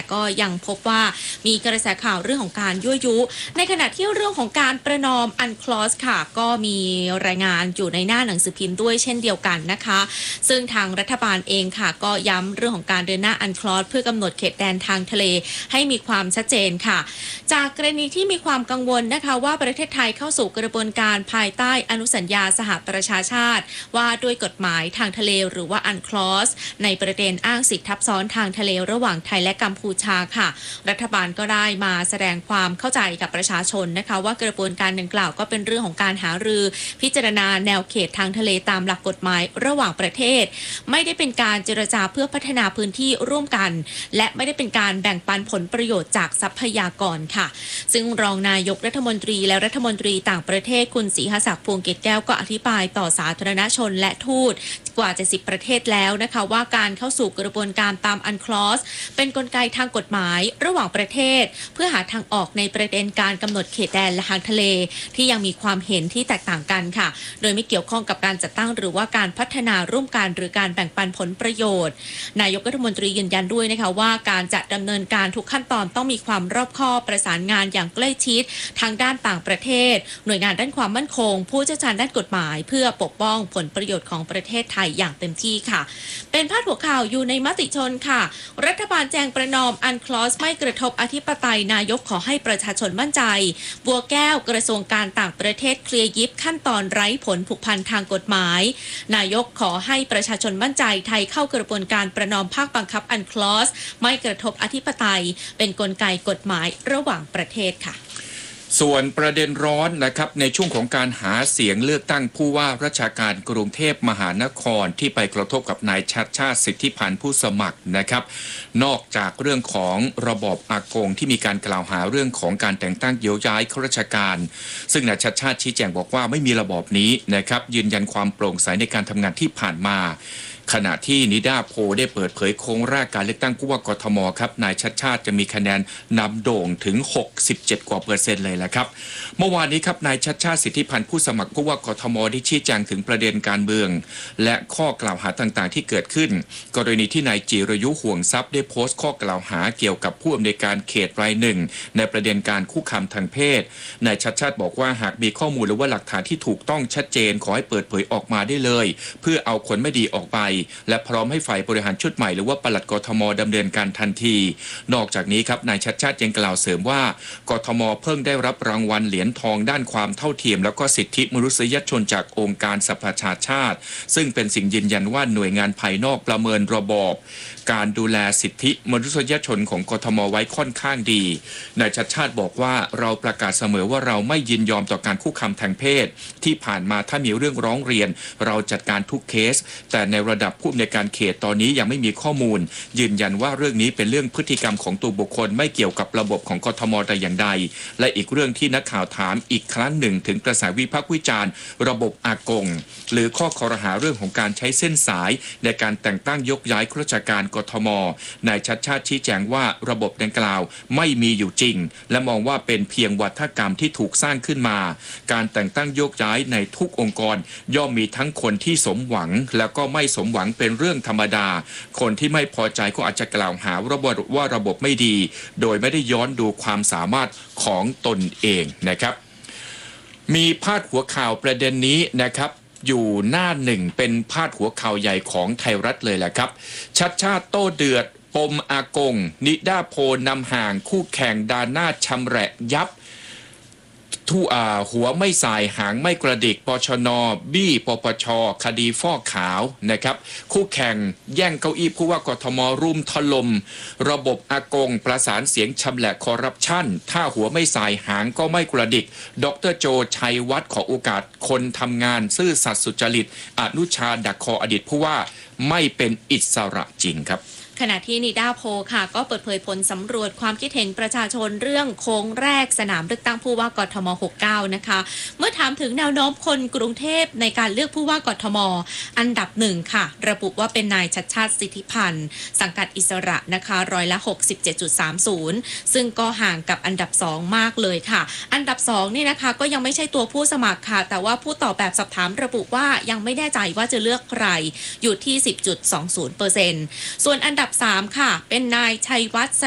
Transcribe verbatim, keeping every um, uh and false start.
ก็ยังพบว่ามีกระแสข่าวเรื่องของการยั่วยุในขณะที่เรื่องของการประนอมอันคลอสค่ะก็มีรายงานอยู่ในหน้าหนังสือพิมพ์ด้วยเช่นเดียวกันนะคะซึ่งทางรัฐบาลเองค่ะก็ย้ำเรื่องของการเดินหน้าอันคลอสเพื่อกำหนดเขตแดนทางทะเลให้มีความชัดเจนค่ะจากกรณีที่มีความกังวลนะคะว่าประเทศไทยเข้าสู่กระบวนการภายใต้อนุสัญญาสหประชาชาติว่าด้วยกฎหมายทางทะเลหรือว่าอันคลอสในประเด็นอ้างสิทธิทับซ้อนทางทะเลระหว่างไทยและกัมพูชาค่ะรัฐบาลก็ได้มาแสดงความเข้าใจกับประชาชนนะคะว่ากระบวนการดังกล่าวก็เป็นเรื่องของการหารือพิจารณาแนวเขตทางทะเลตามหลักกฎหมายระหว่างประเทศไม่ได้เป็นการเจรจาเพื่อพัฒนาพื้นที่ร่วมกันและไม่ได้เป็นการแบ่งปันผลประโยชน์จากทรัพยากรค่ะซึ่งรองนายกรัฐมนตรีและรัฐมนตรีต่างประเทศคุณศรีหศักดิ์พวงเกตแก้วก็อธิบายต่อสาธารณชนและทูตกว่าเจ็ดสิบประเทศแล้วนะคะว่าการเข้าสู่กระบวนการตามอันคลอสเป็นกลไกทางกฎหมายระหว่างประเทศเพื่อหาทางออกในประเด็นการกำหนดเขตแดนและทางทะเลที่ยังมีความเห็นที่แตกต่างกันค่ะโดยไม่เกี่ยวข้องกับการจัดตั้งหรือว่าการพัฒนาร่วมกันหรือการแบ่งปันผลประโยชน์นายกรัฐมนตรียืนยันด้วยนะคะว่าการจะดำเนินการทุกขั้นตอนต้องมีความรอบคอบประสานงานอย่างใกล้ชิดทางด้านต่างประเทศหน่วยงานด้านความมั่นคงผู้เชี่ยวชาญด้านกฎหมายเพื่อปกป้องผลประโยชน์ของประเทศไทยอย่างเต็มที่ค่ะเป็นพาดหัวข่าวอยู่ในมติชนค่ะรัฐบาลแจ้งประนอมอันคลอสไม่กระทบอธิปไตยนายกขอให้ประชาชนมั่นใจบัวแก้วกระทรวงการต่างประเทศเคลียร์ยิบขั้นตอนไร้ผลผูกพันทางกฎหมายนายกขอให้ประชาชนมั่นใจไทยเข้ากระบวนการประนอมภาคบังคับอันคลอสไม่กระทบอธิปไตยเป็นกลไกกฎหมายระหว่างประเทศค่ะส่วนประเด็นร้อนนะครับในช่วงของการหาเสียงเลือกตั้งผู้ว่าราชการกรุงเทพมหานครที่ไปกระทบกับนายชัดชาติสิทธิพันธ์ผู้สมัครนะครับนอกจากเรื่องของระบอบอากงที่มีการกล่าวหาเรื่องของการแต่งตั้งโยกย้ายข้าราชการซึ่งนายชัดชาติชี้แจงบอกว่าไม่มีระบอบนี้นะครับยืนยันความโปร่งใสในการทำงานที่ผ่านมาขณะที่นิดาโพได้เปิดเผยโครงแรกการเลือกตั้งผู้ว่ากทมครับนายชัดชาติจะมีคะแนนนำโด่งถึงหกสิบเจ็ดกว่าเปอร์เซ็นต์เลยแหละครับเมื่อวานนี้ครับนายชัดชาติสิทธิพันธ์ผู้สมัครผู้ว่ากทมได้ชี้แจงถึงประเด็นการเมืองและข้อกล่าวหาต่างๆที่เกิดขึ้นกรณีที่นายจิรยุห่วงทรัพย์ได้โพสต์ข้อกล่าวหาเกี่ยวกับผู้อำนวยการเขตรายหนึ่งในประเด็นการคุกคามทางเพศนายชัดชาติบอกว่าหากมีข้อมูลหรือว่าหลักฐานที่ถูกต้องชัดเจนขอให้เปิดเผยออกมาได้เลยเพื่อเอาคนไม่ดีออกไปและพร้อมให้ฝ่ายบริหารชุดใหม่หรือว่าปลัดกทมดำเนินการทันทีนอกจากนี้ครับนายชัดชาติยังกล่าวเสริมว่ากทมเพิ่งได้รับรางวัลเหรียญทองด้านความเท่าเทียมแล้วก็สิทธิมนุษยชนจากองค์การสหประชาชาติซึ่งเป็นสิ่งยืนยันว่าหน่วยงานภายนอกประเมินระบอบการดูแลสิทธิมนุษยชนของกทมไว้ค่อนข้างดีนายชัดชาติบอกว่าเราประกาศเสมอว่าเราไม่ยินยอมต่อการคุกคามทางเพศที่ผ่านมาถ้ามีเรื่องร้องเรียนเราจัดการทุกเคสแต่ในระดับผู้อำนวยการเขตตอนนี้ยังไม่มีข้อมูลยืนยันว่าเรื่องนี้เป็นเรื่องพฤติกรรมของตัวบุคคลไม่เกี่ยวกับระบบของกทมแต่อย่างใดและอีกเรื่องที่นักข่าวถามอีกครั้งหนึ่งถึงกระแสวิพากษ์วิจารณ์ระบบอากงหรือข้อคอรหาเรื่องของการใช้เส้นสายในการแต่งตั้งยกย้ายข้าราชการกทมนายชัดชาติชี้แจงว่าระบบดังกล่าวไม่มีอยู่จริงและมองว่าเป็นเพียงวัฒกรรมที่ถูกสร้างขึ้นมาการแต่งตั้งยกย้ายในทุกองค์กรย่อมมีทั้งคนที่สมหวังและก็ไม่สมหวังเป็นเรื่องธรรมดาคนที่ไม่พอใจก็อาจจะกล่าวหาระบบว่าระบบไม่ดีโดยไม่ได้ย้อนดูความสามารถของตนเองนะครับมีพาดหัวข่าวประเด็นนี้นะครับอยู่หน้าหนึ่งเป็นพาดหัวข่าวใหญ่ของไทยรัฐเลยแหละครับชัดชาติโต้เดือดปมอากงนิดาโพนำห่างคู่แข่งดาหน้าชำแหละยับทู่อาหัวไม่สายหางไม่กระดิกปชนบี้ปปชคดีฟอกขาวนะครับคู่แข่งแย่งเก้าอี้ผู้ว่ากทมรุมถล่มระบบอากงประสานเสียงชำแหละคอร์รัปชันถ้าหัวไม่สายหางก็ไม่กระดิกดรโจชัยวัฒน์ขอโอกาสคนทำงานซื่อสัตย์สุจริตอนุชาดักคออดีตผู้ว่าไม่เป็นอิสระจริงครับขณะที่นิดาโพค่ะก็เปิดเผยผลสำรวจความคิดเห็นประชาชนเรื่องโค้งแรกสนามเลือกตั้งผู้ว่ากทมหกสิบเก้านะคะเมื่อถามถึงแนวโน้มคนกรุงเทพในการเลือกผู้ว่ากทมอันดับหนึ่งค่ะระบุว่าเป็นนายชัดชาติสิทธิพันธ์สังกัดอิสระนะคะร้อยละ หกสิบเจ็ดจุดสามศูนย์ ซึ่งก็ห่างกับอันดับสองมากเลยค่ะอันดับสองนี่นะคะก็ยังไม่ใช่ตัวผู้สมัครค่ะแต่ว่าผู้ตอบแบบสอบถามระบุว่ายังไม่แน่ใจว่าจะเลือกใครอยู่ที่ สิบจุดสองศูนย์เปอร์เซ็นต์ ส่วนอันดับสามค่ะเป็นนายชัยวัฒน์